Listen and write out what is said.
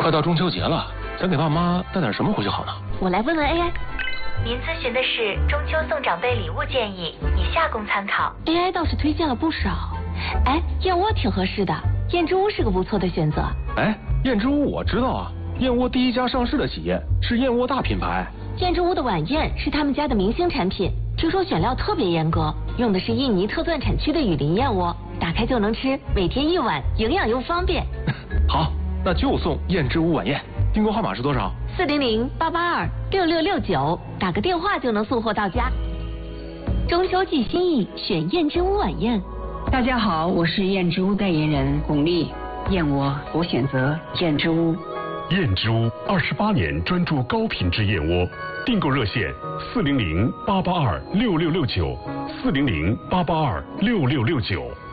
快到中秋节了，咱给爸妈带点什么回去好呢？ 我来问问 AI。 您咨询的是中秋送长辈礼物建议，以下供参考。 AI 倒是推荐了不少。哎，燕窝挺合适的，燕之屋是个不错的选择。 哎，燕之屋我知道啊，燕窝第一家上市的企业是燕窝大品牌。 燕之屋的晚宴是他们家的明星产品，据说选料特别严格，用的是印尼特钻产区的雨林燕窝，打开就能吃，每天1碗，营养又方便。 好，那就送燕之屋晚宴。订购号码是多少 ？400-882-6669，打个电话就能送货到家。中秋季心意，选燕之屋晚宴。 大家好，我是燕之屋代言人巩俐。燕窝，我选择燕之屋。 燕之屋28年专注高品质燕窝，订购热线400-882-6669，400-882-6669。